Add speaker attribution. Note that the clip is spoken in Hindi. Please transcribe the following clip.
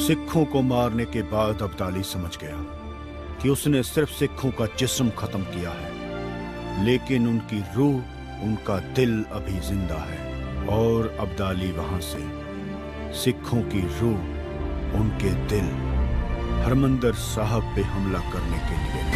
Speaker 1: सिखों को मारने के बाद अब्दाली समझ गया कि उसने सिर्फ सिखों का जिस्म खत्म किया है, लेकिन उनकी रूह, उनका दिल अभी जिंदा है। और अब्दाली वहां से सिखों की रूह, उनके दिल हरमंदिर साहब पे हमला करने के लिए